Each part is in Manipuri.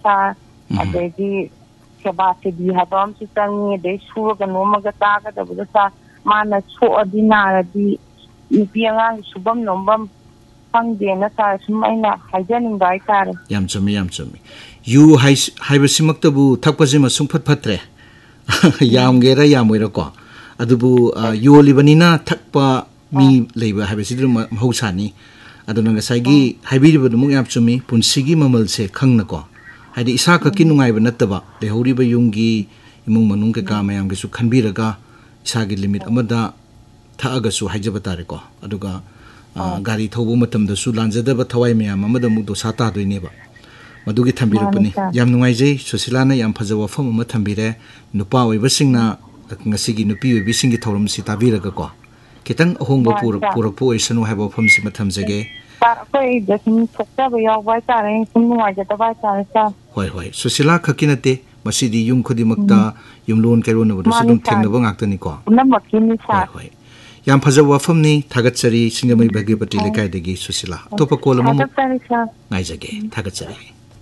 ꯁꯥꯔ ꯑꯗꯩꯗꯤ ꯁꯦꯕꯥ ꯁꯦꯕꯤ ꯍꯥꯏꯕ ꯑꯃꯁꯨ ꯆꯪꯉꯤ ꯑꯗꯩ ꯁꯨꯔꯒ ꯅꯣꯝꯃꯒ ꯆꯥꯒꯗꯕꯗꯣ ꯁꯥꯔ ꯃꯥꯅ ꯁꯣꯛꯑꯗꯤ ꯅꯥꯔꯗꯤ ꯅꯨꯄꯤ ꯑꯉꯥꯡꯒꯤ ꯁꯨꯐꯝ ꯅꯣꯝꯐꯝ ꯈꯪꯗꯦꯅ ꯁꯥꯔ ꯁꯨꯝ ꯑꯩꯅ ꯍꯥꯏꯖꯅꯤꯡꯕ ꯍꯥꯏꯇꯥꯔꯦ ꯌꯥꯝ ꯆꯨꯝꯃꯤ ꯌꯥꯝ ꯆꯨꯝꯃꯤ ꯌꯨ ꯍꯥꯏꯕꯁꯤꯃꯛꯇꯕꯨ ꯊꯛꯄꯁꯤꯃ ꯁꯨꯡꯐꯠ ꯐꯠꯇ꯭ꯔꯦ ꯌꯥꯝꯒꯦꯔꯥ ꯌꯥꯝꯃꯣꯏꯔꯀꯣ ꯑꯗꯨꯕꯨ ꯌꯣꯜꯂꯤꯕꯅꯤꯅ ꯊꯛꯄ ꯃꯤ ꯂꯩꯕ ꯍꯥꯏꯕꯁꯤꯗꯤ ꯃꯍꯧꯁꯥꯅꯤ ꯑꯗꯨꯅ ꯉꯁꯥꯏꯒꯤ ꯍꯥꯏꯕꯤꯔꯤꯕꯗꯨꯃꯨꯛ ꯌꯥꯝ ꯆꯨꯝꯃꯤ ꯄꯨꯟꯁꯤꯒꯤ ꯃꯃꯜꯁꯦ ꯈꯪꯅꯀꯣ ꯍꯥꯏꯗꯤ ꯏꯁꯥ ꯈꯛꯀꯤ ꯅꯨꯡꯉꯥꯏꯕ ꯅꯠꯇꯕ ꯂꯩꯍꯧꯔꯤꯕ ꯌꯨꯝꯒꯤ ꯏꯃꯨꯡ ꯃꯅꯨꯡ ꯀꯩꯀꯥ ꯃꯌꯥꯝꯒꯤꯁꯨ ꯈꯟꯕꯤꯔꯒ ꯏꯁꯥꯒꯤ ꯂꯤꯃꯤꯠ ꯑꯃꯗ ꯊꯛꯑꯒꯁꯨ ꯍꯥꯏꯖꯕ ꯇꯥꯔꯦꯀꯣ ꯑꯗꯨꯒ ꯒꯥꯔꯤ ꯊꯧꯕ ꯃꯇꯝꯗꯁꯨ ꯂꯥꯟꯖꯗꯕ ꯊꯋꯥꯏ ꯃꯌꯥꯝ ꯑꯃꯗ ꯑꯃꯨꯛ ꯗꯣꯁꯥ ꯇꯥꯗꯣꯏꯅꯦꯕ ꯃꯗꯨꯒꯤ ꯊꯝꯕꯤꯔꯛꯄꯅꯤ ꯌꯥꯝ ꯅꯨꯡꯉꯥꯏꯖꯩ ꯁꯨꯁꯤꯂꯥꯅ ꯌꯥꯝ ꯐꯖꯕ ꯋꯥꯐꯝ ꯑꯃ ꯊꯝꯕꯤꯔꯦ ꯅꯨꯄꯥ ꯑꯣꯏꯕꯁꯤꯡꯅ ꯉꯁꯤꯒꯤ ꯅꯨꯄꯤ ꯑꯣꯏꯕꯤꯁꯤꯡꯒꯤ ꯊꯧꯔꯝꯁꯤ ꯇꯥꯕꯤꯔꯒꯀꯣ ꯈꯤꯇꯪ ꯑꯍꯣꯡꯕ ꯄꯨꯔꯛꯄ ꯑꯣꯏꯁꯅꯨ ꯍꯥꯏꯕ ꯋꯥꯐꯝꯁꯤꯃ ꯊꯝꯖꯒꯦ ꯁꯥꯔ ꯑꯩꯈꯣꯏꯗ ꯁꯨꯝ ꯁꯣꯛꯆꯕ ꯌꯥꯎꯕ ꯍꯥꯏꯇꯥꯔꯦ ꯁꯨꯝ ꯅꯨꯡꯉꯥꯏꯖꯗꯕ ꯍꯥꯏꯇꯥꯔꯦ ꯁꯥꯔ ꯍꯣꯏ ꯍꯣꯏ ꯁꯨꯁꯤꯂꯥ ꯈꯛꯀꯤ ꯅꯠꯇꯦ ꯃꯁꯤꯗꯤ ꯌꯨꯝ ꯈꯨꯗꯤꯡꯃꯛꯇ ꯌꯨꯝꯂꯣꯟ ꯀꯩꯔꯣꯟꯅꯕꯗꯁꯨ ꯑꯗꯨꯝ ꯊꯦꯡꯅꯕ ꯉꯥꯛꯇꯅꯤꯀꯣ ꯄꯨꯝꯅꯃꯛꯀꯤꯅꯤ ꯍꯣꯏ ꯁꯥꯔ ꯍꯣꯏ ꯌꯥꯝ ꯐꯖꯕ ꯋꯥꯐꯝꯅꯤ ꯊꯥꯒꯠꯆꯔꯤ ꯁꯤꯡꯖꯃꯩ ꯚꯒ꯭ꯌꯄꯇꯤ ꯂꯩꯀꯥꯏꯗꯒꯤ ꯁꯨꯁꯤꯂꯥ ꯑꯇꯣꯞꯄ ꯀꯣꯜ ꯑꯃꯃꯨꯛ ꯊꯥꯒꯠꯆꯔꯤ ꯁꯥꯔ ꯉꯥꯏꯖꯒꯦ ꯊꯥꯒꯠꯆꯔꯤ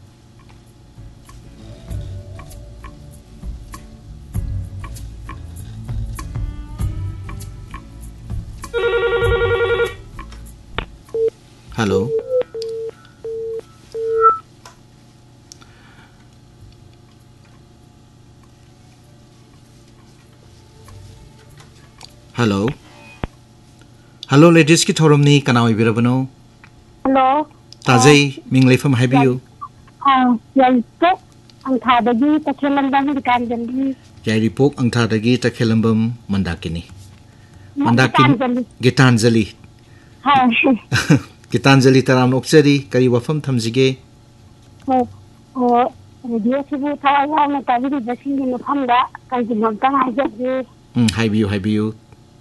Hello. Hello. Hello, ladies ki thoramni kana oibirabano? Hello. Tajai minglefam haibiyu. Yairipok angthadagi takhelambam gitanjali. Yairipok angthadagi takhelambam mandakini. Mandakini Gitanjali. Ha. Gitanjali taram nokchari kari wafam thamjige. Radio sibu thawai na tabiri basingi no phamda kaiji nomtang haijagi. Haibiyu.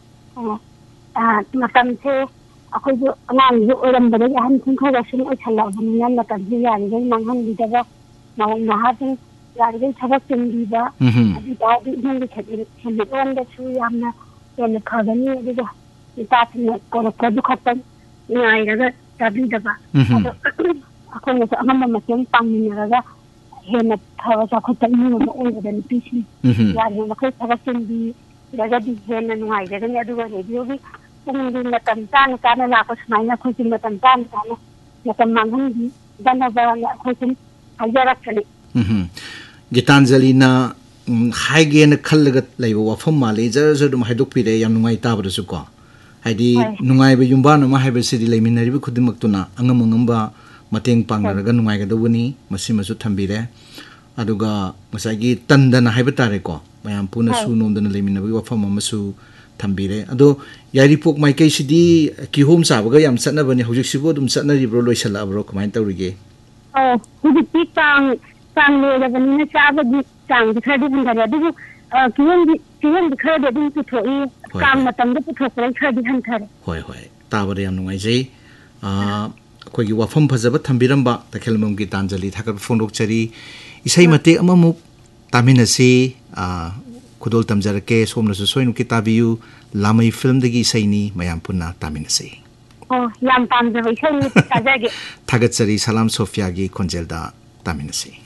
Matamse akoidu anang oirambadagi ahan thungkhaga sum oisalabani matamse yarigai manghanbidaba nahasin yarigai thabak chimbiba adi taadi hingi khedonda su yamna yana khagani adiga itatina korokadu khattan ngairaga tabidaba akoina amama maseng pangminaraga hena thawa chakhottan ni oibada nupisi yari makai thabak chimbi lagadi hena nuaidagani aduga radio gi pungdi matam tan kana la ko smaina khoji matam tan kana matam manghangi danaba la khoji hajarakani Gitanjali na haige na khallaga laiba wafam male jar dum haidok pire yam nungai tabarasu ko haidi nungai ba yumba na ma haiba sidi laiminari bi khudimaktuna angamba mateng pangnaraga nungai ga dobuni masimasu thambire aduga masagi tandana haiba tare ko mayam puna su nomdana laiminabi wafam amasu thambire ado Yairipok maikai sidi kihom sabaga yam satnabani hojik sibo dum satnaribro loisala abro kamain tawrige hujik tang legabanina sabadi tang khadi handara du kihom khadi du puthoi kam matam du puthokrai khadi hanthare hoi tabare yam nungai jai akoigi wafam phajaba thambiramba takhelmam Gitanjali thakar phonok chari isai mate amamuk taminasi khudol tamjarake somnasu soinu kitabiyu lamai film dagi isaini mayam punna taminasi yam pamjaba isai ni tajage thagatsari Salam Sofia gi konjelda taminasi